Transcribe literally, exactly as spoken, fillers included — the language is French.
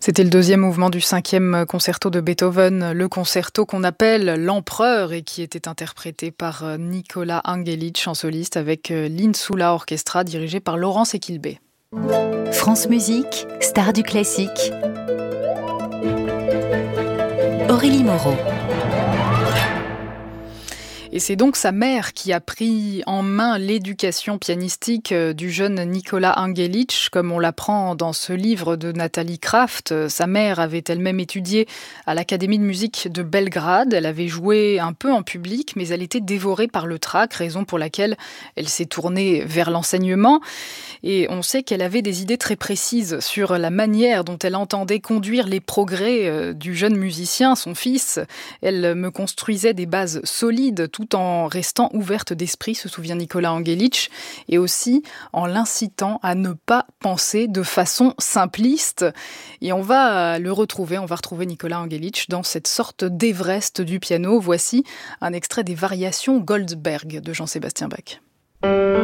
C'était le deuxième mouvement du cinquième concerto de Beethoven, le concerto qu'on appelle l'Empereur et qui était interprété par Nicolas Angelich en soliste avec l'Insula Orchestra dirigé par Laurence Equilbé. France Musique, star du classique. Aurélie Moreau. Et c'est donc sa mère qui a pris en main l'éducation pianistique du jeune Nicolas Angelich, comme on l'apprend dans ce livre de Nathalie Kraft. Sa mère avait elle-même étudié à l'Académie de musique de Belgrade. Elle avait joué un peu en public, mais elle était dévorée par le trac, raison pour laquelle elle s'est tournée vers l'enseignement. Et on sait qu'elle avait des idées très précises sur la manière dont elle entendait conduire les progrès du jeune musicien, son fils. Elle me construisait des bases solides, tout en restant ouverte d'esprit, se souvient Nicolas Angelich, et aussi en l'incitant à ne pas penser de façon simpliste. Et on va le retrouver, on va retrouver Nicolas Angelich dans cette sorte d'Everest du piano. Voici un extrait des variations Goldberg de Jean-Sébastien Bach.